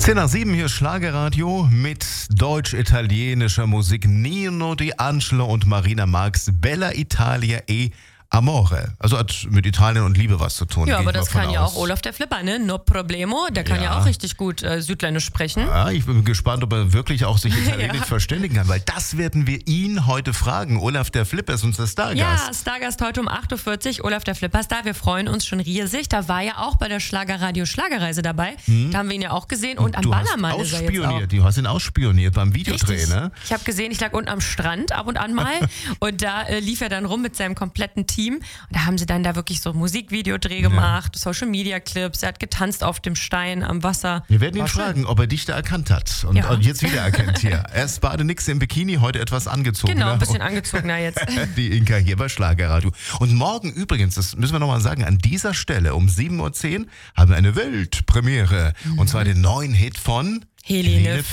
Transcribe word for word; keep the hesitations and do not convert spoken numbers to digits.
zehn nach sieben, hier ist Schlagerradio mit deutsch-italienischer Musik. Nino D'Angelo und Marina Marx, Bella Italia e Amore. Also hat mit Italien und Liebe was zu tun. Ja, Gehe aber ich das mal kann von ja aus. auch Olaf der Flipper, ne? No problemo. Der kann ja, Ja. auch richtig gut äh, Südländisch sprechen. Ja, ich bin gespannt, ob er wirklich auch sich italienisch Ja. verständigen kann, weil das werden wir ihn heute fragen. Olaf der Flipper ist unser Stargast. Ja, Stargast heute um acht Uhr vierzig. Olaf der Flipper ist da. Wir freuen uns schon riesig. Da war ja auch bei der Schlagerradio Schlagerreise dabei. Da haben wir ihn ja auch gesehen. Und, am du hast Ballermann ist er jetzt auch. ausspioniert, du hast ihn ausspioniert beim Videodreh, Richtig. ne? Ich habe gesehen, ich lag unten am Strand ab und an mal und da äh, lief er dann rum mit seinem kompletten Team und da haben sie dann da wirklich so Musikvideodreh gemacht, Social Media Clips, er hat getanzt auf dem Stein am Wasser. Wir werden ihn War schön. fragen, ob er dich da erkannt hat und, Ja. und jetzt wieder erkennt hier. Erst Badenix im Bikini, heute etwas angezogen. Genau, ein bisschen angezogener jetzt. Die Inka hier bei Schlagerradio. Und morgen übrigens, das müssen wir nochmal sagen, an dieser Stelle um sieben Uhr zehn haben wir eine Weltpremiere. Und zwar den neuen Hit von Helene